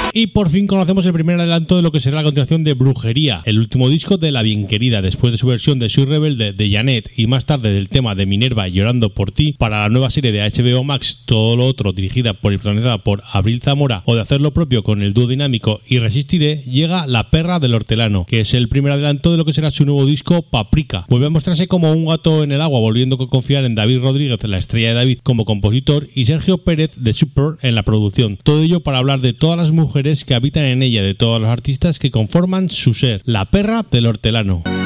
Y por fin conocemos el primer adelanto de lo que será la continuación de Brujería, el último disco de La Bien Querida, después de su versión de Soy Rebelde de Janet y más tarde del tema de Minerva Llorando por ti para la nueva serie de HBO Max Todo lo Otro, dirigida y protagonizada por Abril Zamora, o de hacer lo propio con el dúo dinámico Y Resistiré, llega La Perra del Hortelano, que es el primer adelanto de lo que será su nuevo disco Paprika. Vuelve a mostrarse como un gato en el agua, volviendo a confiar en David Rodríguez, la estrella de David, como compositor, y Sergio Pérez de Super en la producción. Todo ello para hablar de todas las mujeres que habitan en ella, de todos los artistas que conforman su ser. La Perra del Hortelano.